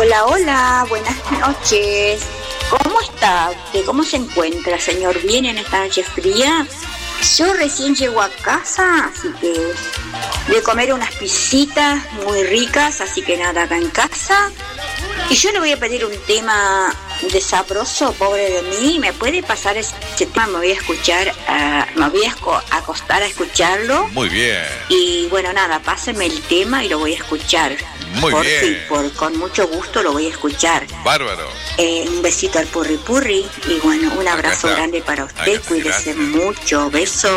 Hola, hola, buenas noches. ¿Cómo está usted? ¿Cómo se encuentra, señor? ¿Bien en esta noche fría? Yo recién llego a casa, así que de comer unas pisitas muy ricas, así que nada, acá en casa. Y yo le voy a pedir un tema de sabroso, pobre de mí. ¿Me puede pasar ese tema? Me voy a escuchar, me voy a acostar a escucharlo. Muy bien. Y bueno, nada, pásenme el tema y lo voy a escuchar. Muy bien. Con mucho gusto lo voy a escuchar. Bárbaro. Un besito al Purri Purri y bueno, un abrazo grande para usted. Cuídese mucho. Besos.